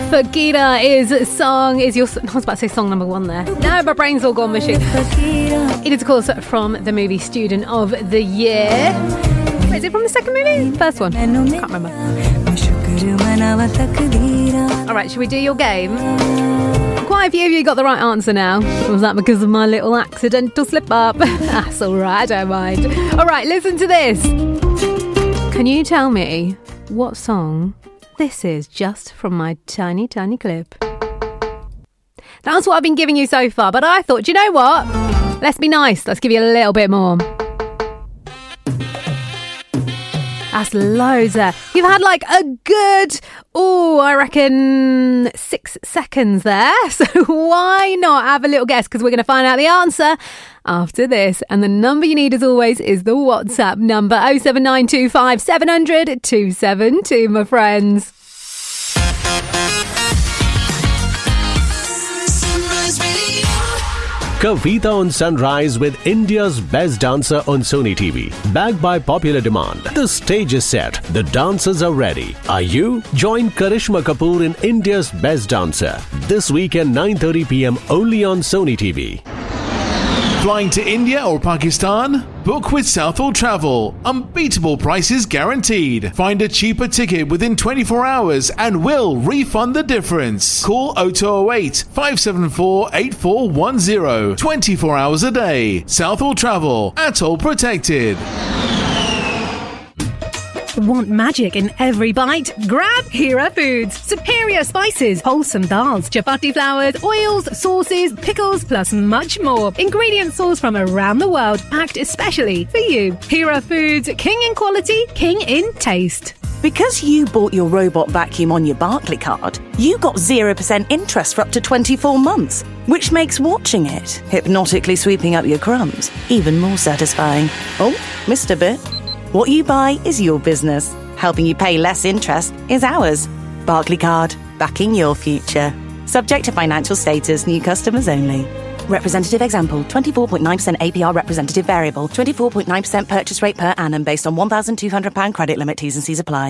Fakira is your... I was about to say song number one there. No, my brain's all gone machine. It is, of course, from the movie Student of the Year. Wait, is it from the second movie? First one? Can't remember. Alright, should we do your game? Quite a few of you got the right answer now. Was that because of my little accidental slip up? That's alright, I don't mind. Alright, listen to this. Can you tell me what song this is just from my tiny, tiny clip? That's what I've been giving you so far, but I thought, do you know what? Let's be nice. Let's give you a little bit more. That's loads there. You've had like a good, I reckon 6 seconds there. So why not have a little guess? Because we're going to find out the answer after this. And the number you need, as always, is the WhatsApp number 07925 700 272, my friends. Kavita on Sunrise with India's Best Dancer on Sony TV. Backed by popular demand. The stage is set. The dancers are ready. Are you? Join Karishma Kapoor in India's Best Dancer. This weekend 9:30 p.m. only on Sony TV. Flying to India or Pakistan? Book with Southall Travel. Unbeatable prices guaranteed. Find a cheaper ticket within 24 hours and we'll refund the difference. Call 0208 574 8410. 24 hours a day. Southall Travel. Atoll protected. Want magic in every bite? Grab Hira Foods. Superior spices, wholesome dals, chapati flours, oils, sauces, pickles, plus much more. Ingredients sourced from around the world, packed especially for you. Hira Foods, king in quality, king in taste. Because you bought your robot vacuum on your Barclay card, you got 0% interest for up to 24 months, which makes watching it, hypnotically sweeping up your crumbs, even more satisfying. Oh, missed a bit. What you buy is your business. Helping you pay less interest is ours. Barclay Card, backing your future. Subject to financial status, new customers only. Representative example, 24.9% APR representative variable, 24.9% purchase rate per annum based on £1,200 credit limit. T's and C's apply.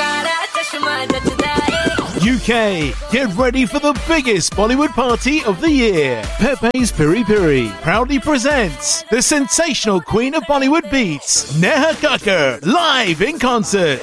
UK, get ready for the biggest Bollywood party of the year. Pepe's Piri Piri proudly presents the sensational queen of Bollywood beats, Neha Kakkar, live in concert.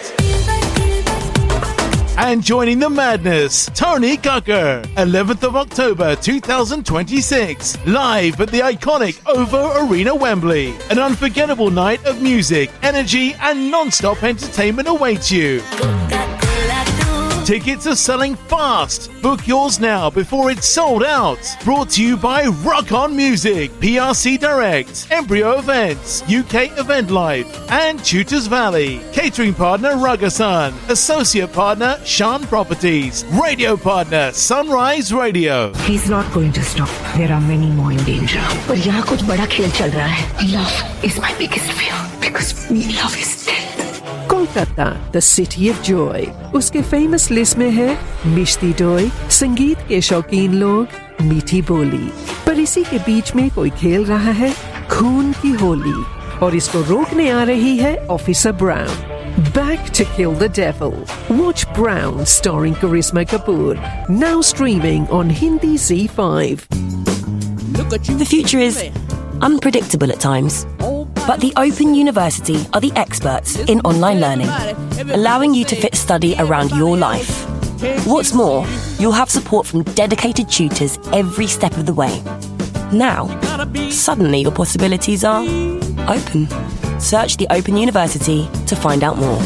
And joining the madness, Tony Kakkar, 11th of October 2026, live at the iconic OVO Arena, Wembley. An unforgettable night of music, energy and non-stop entertainment awaits you. Tickets are selling fast. Book yours now before it's sold out. Brought to you by Rock On Music, PRC Direct, Embryo Events, UK Event Life, and Tutors Valley. Catering partner Ragasan. Associate partner Shan Properties. Radio partner Sunrise Radio. He's not going to stop. There are many more in danger. But यहाँ कुछ बड़ा खेल चल रहा है. Love is my biggest fear because love is death. Kolkata, the city of joy. उसके famous list में है मिष्टी दोई, संगीत के शौकीन लोग, मीठी बोली. पर इसी के बीच में कोई खेल रहा है खून की होली और इसको रोकने आ रही है officer brown. Back to kill the devil. Watch Brown starring Karisma Kapoor. Now streaming on Hindi Z5. The future is unpredictable at times. But the Open University are the experts in online learning, allowing you to fit study around your life. What's more, you'll have support from dedicated tutors every step of the way. Now, suddenly your possibilities are open. Search the Open University to find out more.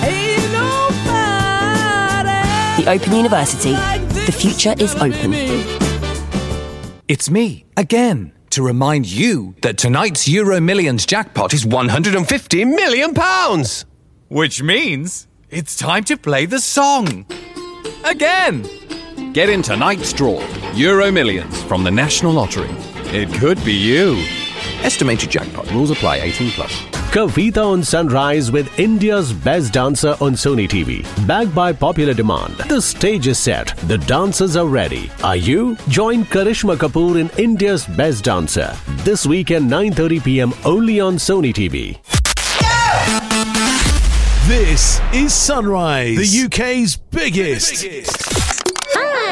The Open University. The future is open. It's me, again. To remind you that tonight's Euro Millions jackpot is £150 million! Which means it's time to play the song. Again! Get in tonight's draw, Euro Millions from the National Lottery. It could be you. Estimated jackpot. Rules apply. 18+. Kavita on Sunrise with India's Best Dancer on Sony TV. Backed by popular demand. The stage is set. The dancers are ready. Are you? Join Karishma Kapoor in India's Best Dancer. This weekend 9:30 p.m. only on Sony TV. This is Sunrise, the UK's biggest. Hi.